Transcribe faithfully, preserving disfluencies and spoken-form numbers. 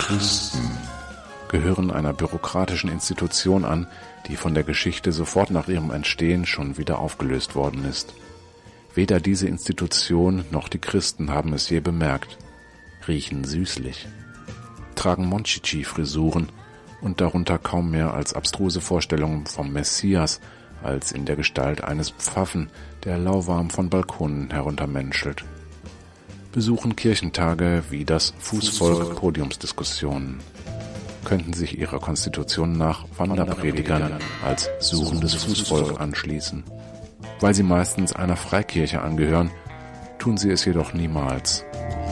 Christen gehören einer bürokratischen Institution an, die von der Geschichte sofort nach ihrem Entstehen schon wieder aufgelöst worden ist. Weder diese Institution noch die Christen haben es je bemerkt, riechen süßlich, tragen Monchichi-Frisuren und darunter kaum mehr als abstruse Vorstellungen vom Messias, als in der Gestalt eines Pfaffen, der lauwarm von Balkonen heruntermenschelt. Besuchen Kirchentage wie das Fußvolk Podiumsdiskussionen, könnten sich ihrer Konstitution nach Wanderpredigern als suchendes Fußvolk anschließen. Weil sie meistens einer Freikirche angehören, tun sie es jedoch niemals.